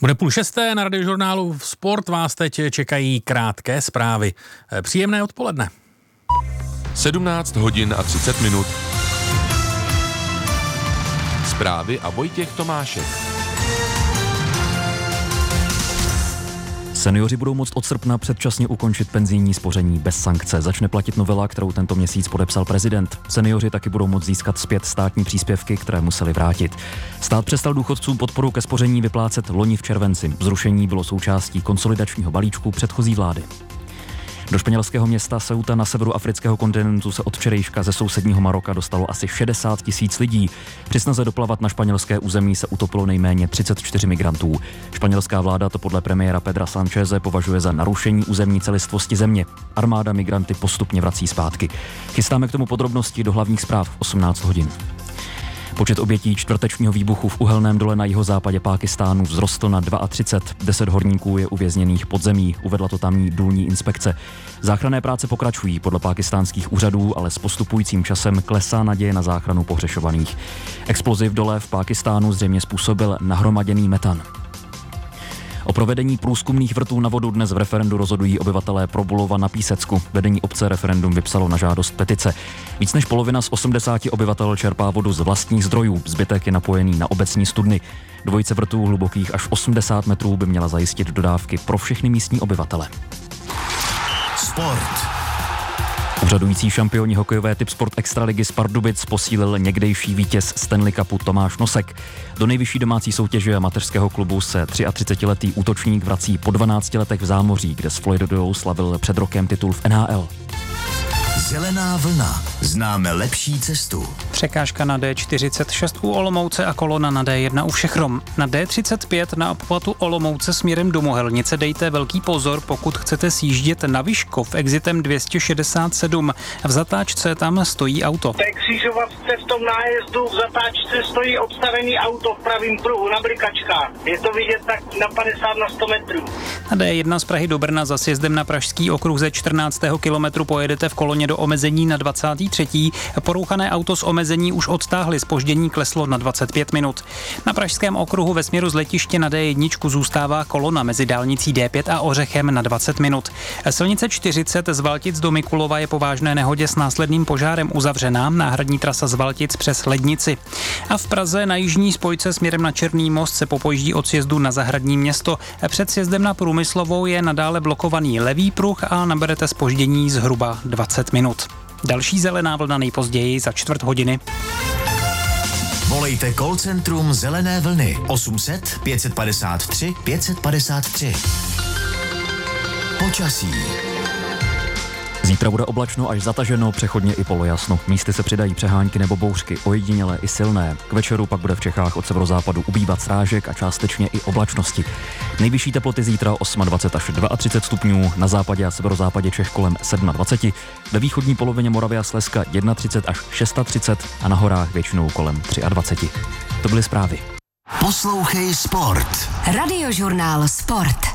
Bude 5:30 na Radiožurnálu Sport, vás teď čekají krátké zprávy. Příjemné odpoledne. 17 hodin a 30 minut. Zprávy a Vojtěch Tomášek. Senioři budou moct od srpna předčasně ukončit penzijní spoření bez sankce. Začne platit novela, kterou tento měsíc podepsal prezident. Senioři taky budou moct získat zpět státní příspěvky, které museli vrátit. Stát přestal důchodcům podporu ke spoření vyplácet loni v červenci. Zrušení bylo součástí konsolidačního balíčku předchozí vlády. Do španělského města Ceuta na severu afrického kontinentu se od včerejška ze sousedního Maroka dostalo asi 60 000 lidí. Při snaze doplavat na španělské území se utopilo nejméně 34 migrantů. Španělská vláda to podle premiéra Pedra Sáncheze považuje za narušení územní celistvosti země. Armáda migranty postupně vrací zpátky. Chystáme k tomu podrobnosti do hlavních zpráv v 18 hodin. Počet obětí čtvrtečního výbuchu v uhelném dole na jihozápadě Pákistánu vzrostl na 32. 10 horníků je uvězněných pod zemí, uvedla to tamní důlní inspekce. Záchranné práce pokračují podle pákistánských úřadů, ale s postupujícím časem klesá naděje na záchranu pohřešovaných. Explozi v dole v Pákistánu zřejmě způsobil nahromaděný metan. O provedení průzkumných vrtů na vodu dnes v referendu rozhodují obyvatelé Probulova na Písecku. Vedení obce referendum vypsalo na žádost petice. Víc než polovina z 80 obyvatel čerpá vodu z vlastních zdrojů, zbytek je napojený na obecní studny. Dvojice vrtů hlubokých až 80 metrů by měla zajistit dodávky pro všechny místní obyvatele. Sport. Úřadující šampioni hokejové Tipsport Extraligy z Pardubic posílil někdejší vítěz Stanley Cupu Tomáš Nosek. Do nejvyšší domácí soutěže mateřského klubu se 33letý útočník vrací po 12 letech v zámoří, kde s Floridou slavil před rokem titul v NHL. Zelená vlna. Známe lepší cestu. Překážka na D46 u Olomouce a kolona na D1 u Všechrom. Na D35 na obchvatu Olomouce směrem do Mohelnice dejte velký pozor, pokud chcete sjíždět na Vyškov exitem 267. V zatáčce tam stojí auto. V té křižovatce v tom nájezdu v zatáčce stojí obstavený auto v pravým pruhu na blikačkách. Je to vidět tak na 50 na 100 metrů. Na D1 z Prahy do Brna za sjezdem na Pražský okruh ze 14. kilometru pojedete v koloně do omezení na 23. Porouchané auto z omezení už odtáhli, zpoždění kleslo na 25 minut. Na Pražském okruhu ve směru z letiště na D1 zůstává kolona mezi dálnicí D5 a Ořechem na 20 minut. Silnice 40 z Valtic do Mikulova je po vážné nehodě s následným požárem uzavřená, náhradní trasa z Valtic přes Lednici. A v Praze na jižní spojce směrem na Černý most se popojíždí od sjezdu na Zahradní Město. Před sjezdem na Průmyslovou je nadále blokovaný levý pruh a naberete zpoždění zhruba 20 minut. Další zelená vlna nejpozději za 1/4 hodiny. Volejte call centrum Zelené vlny 800 553 553. Počasí. Zítra bude oblačno až zataženo, přechodně i polojasno. Místy se přidají přehánky nebo bouřky, ojedinělé i silné. K večeru pak bude v Čechách od severozápadu ubývat srážek a částečně i oblačnosti. Nejvyšší teploty zítra 28 až 32 stupňů, na západě a severozápadě Čech kolem 27, ve východní polovině Moravy a Slezska 31 až 36 a na horách většinou kolem 23. To byly zprávy. Poslouchej Sport. Radiožurnál Sport.